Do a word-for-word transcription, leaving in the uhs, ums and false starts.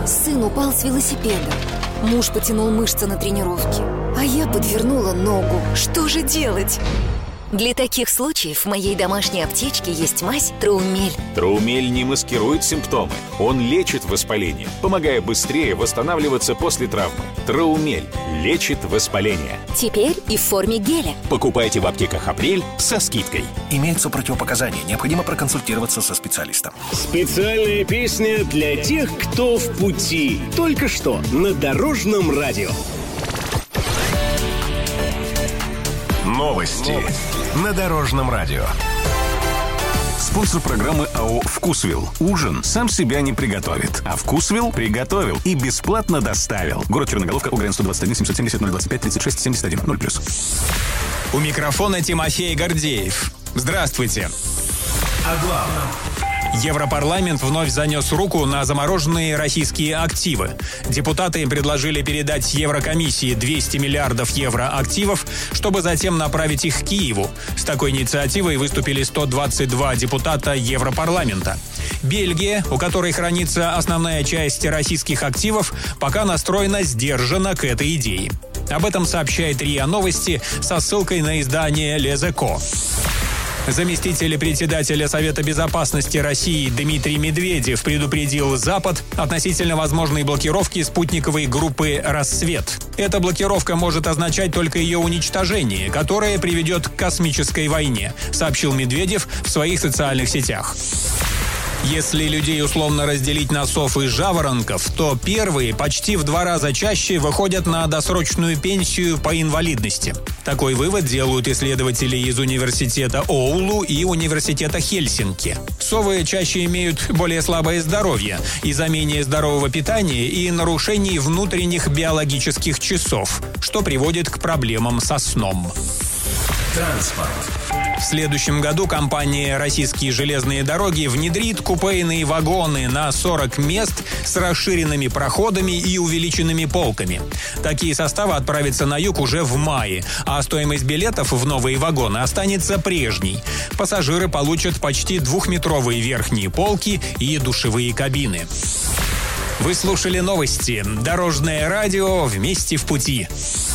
Сын упал с велосипеда. Муж потянул мышцы на тренировке, а я подвернула ногу. Что же делать? Для таких случаев в моей домашней аптечке есть мазь Траумель. Траумель не маскирует симптомы. Он лечит воспаление, помогая быстрее восстанавливаться после травмы. Траумель лечит воспаление. Теперь и в форме геля. Покупайте в аптеках «Апрель» со скидкой. Имеются противопоказания. Необходимо проконсультироваться со специалистом. Специальная песня для тех, кто в пути. Только что на Дорожном радио. Новости на Дорожном радио. Спонсор программы АО «Вкусвилл». Ужин сам себя не приготовит, а «Вкусвилл» приготовил и бесплатно доставил. Город Черноголовка, УГРН сто двадцать один семьсот семьдесят ноль двадцать пять тридцать шесть семьдесят один ноль плюс. У микрофона Тимофей Гордеев. Здравствуйте. О главном. Европарламент вновь занес руку на замороженные российские активы. Депутаты предложили передать Еврокомиссии двести миллиардов евро активов, чтобы затем направить их к Киеву. С такой инициативой выступили сто двадцать два депутата Европарламента. Бельгия, у которой хранится основная часть российских активов, пока настроена сдержанно к этой идее. Об этом сообщает РИА Новости со ссылкой на издание «Les Echos». Заместитель председателя Совета безопасности России Дмитрий Медведев предупредил Запад относительно возможной блокировки спутниковой группы «Рассвет». Эта блокировка может означать только ее уничтожение, которое приведет к космической войне, сообщил Медведев в своих социальных сетях. Если людей условно разделить на сов и жаворонков, то первые почти в два раза чаще выходят на досрочную пенсию по инвалидности. Такой вывод делают исследователи из университета Оулу и университета Хельсинки. Совы чаще имеют более слабое здоровье из-за менее здорового питания и нарушений внутренних биологических часов, что приводит к проблемам со сном. Транспорт. В следующем году компания «Российские железные дороги» внедрит купейные вагоны на сорок мест с расширенными проходами и увеличенными полками. Такие составы отправятся на юг уже в мае, а стоимость билетов в новые вагоны останется прежней. Пассажиры получат почти двухметровые верхние полки и душевые кабины. Вы слушали новости. Дорожное радио. Вместе в пути.